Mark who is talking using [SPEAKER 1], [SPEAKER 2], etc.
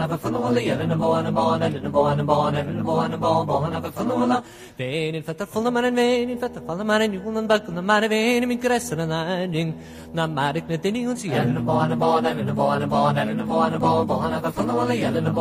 [SPEAKER 1] have a fun of the yelling and born and born and born and born and born and born have a fun of the vein in fact full of man and vein in fact full of man and you will back on the man vein in crest and landing not magic the thing you see and born and born and born and born and born and born have a fun of the yelling